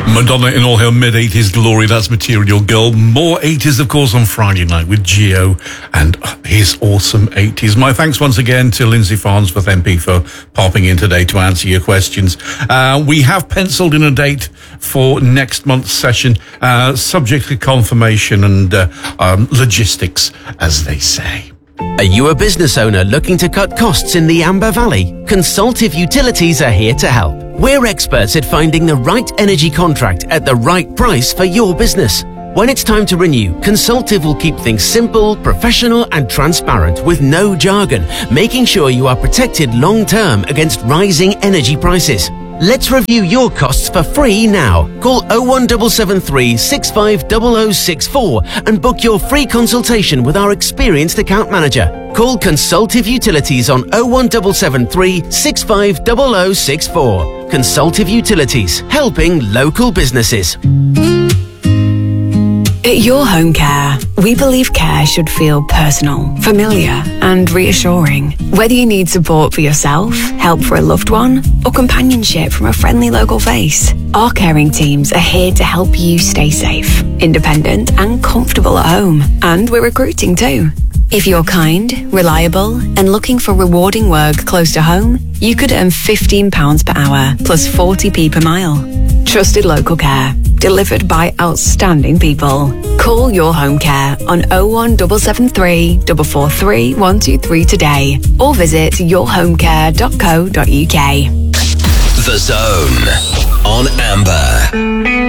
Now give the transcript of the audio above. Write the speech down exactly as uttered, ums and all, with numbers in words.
Madonna in all her mid-eighties glory, that's Material Girl. More eighties, of course, on Friday night with Gio and his awesome eighties. My thanks once again to Lindsay Farnsworth M P for popping in today to answer your questions. Uh, we have penciled in a date for next month's session, uh, subject to confirmation and uh, um, logistics, as they say. Are you a business owner looking to cut costs in the Amber Valley? Consultative Utilities are here to help. We're experts at finding the right energy contract at the right price for your business. When it's time to renew, Consultative will keep things simple, professional and transparent with no jargon, making sure you are protected long-term against rising energy prices. Let's review your costs for free now. Call oh one seven seven three, six five zero zero six four and book your free consultation with our experienced account manager. Call Consultative Utilities on oh one seven seven three, six five zero zero six four. Consultative Utilities, helping local businesses. At Your Home Care, we believe care should feel personal, familiar and reassuring. Whether you need support for yourself, help for a loved one, or companionship from a friendly local face, our caring teams are here to help you stay safe, independent and comfortable at home. And we're recruiting too. If you're kind, reliable and looking for rewarding work close to home, you could earn fifteen pounds per hour plus forty p per mile. Trusted local care, delivered by outstanding people. Call Your Home Care on oh one seven seven three, four four three, one two three today or visit your home care dot co dot uk. The Zone on Amber.